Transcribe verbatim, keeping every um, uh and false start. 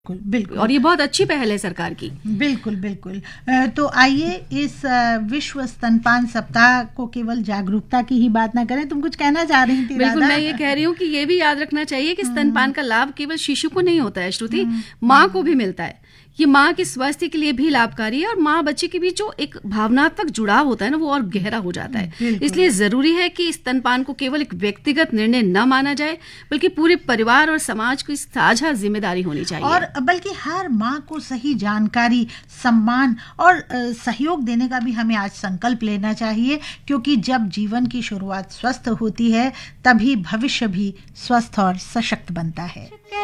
बिल्कुल बिल्कुल। और ये बहुत अच्छी पहल है सरकार की। बिल्कुल बिल्कुल। अ, तो आइए इस अ, विश्व स्तनपान सप्ताह को केवल जागरूकता की ही बात ना करें। तुम कुछ कहना चाह रही थी बिल्कुल, राधा? मैं ये कह रही हूँ कि ये भी याद रखना चाहिए कि स्तनपान का लाभ केवल शिशु को नहीं होता है श्रुति, माँ को भी मिलता है। ये माँ के स्वास्थ्य के लिए भी लाभकारी है और माँ बच्चे के बीच जो एक भावनात्मक जुड़ाव होता है ना, वो और गहरा हो जाता है। इसलिए जरूरी है कि स्तनपान को केवल एक व्यक्तिगत निर्णय न माना जाए, बल्कि पूरे परिवार और समाज की साझा जिम्मेदारी होनी चाहिए। और बल्कि हर माँ को सही जानकारी, सम्मान और अ, सहयोग देने का भी हमें आज संकल्प लेना चाहिए, क्योंकि जब जीवन की शुरुआत स्वस्थ होती है तभी भविष्य भी स्वस्थ और सशक्त बनता है।